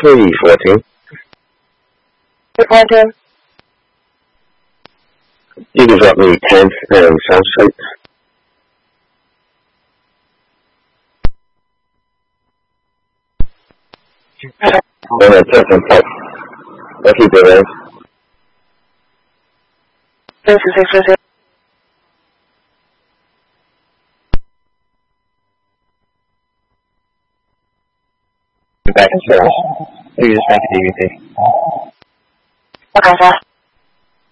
314. Reporting. You can drop me 10th and South Street. Then 10th and Park. Let's keep it in. This is 640. Back in service. You just make it DVT. Okay, sir.